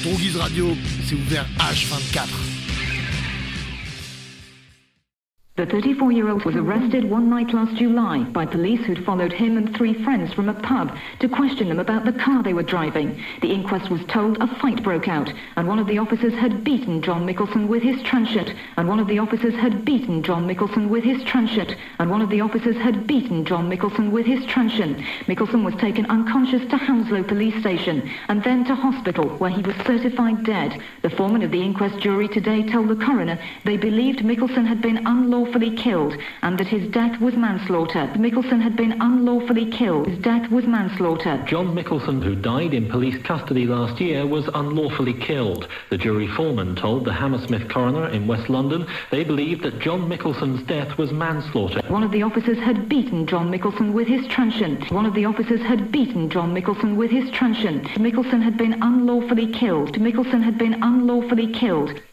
Droguise Radio, c'est ouvert H24. The 34-year-old was arrested one night last July by police who'd followed him and three friends from a pub to question them about the car they were driving. The inquest was told a fight broke out and one of the officers had beaten John Mickelson with his transit. And one of the officers had beaten John Mickelson with his transit. And one of the officers had beaten John Mickelson with his truncheon. Mickelson was taken unconscious to Hounslow Police Station and then to hospital where he was certified dead. The foreman of the inquest jury today told the coroner they believed Mickelson had been unlawfully killed and that his death was manslaughter. Mickelson had been unlawfully killed. His death was manslaughter. John Mickelson, who died in police custody last year, was unlawfully killed. The jury foreman told the Hammersmith coroner in West London they believed that John Mickelson's death was manslaughter. One of the officers had beaten John Mickelson with his truncheon. One of the officers had beaten John Mickelson with his truncheon. Mickelson had been unlawfully killed. Mickelson had been unlawfully killed.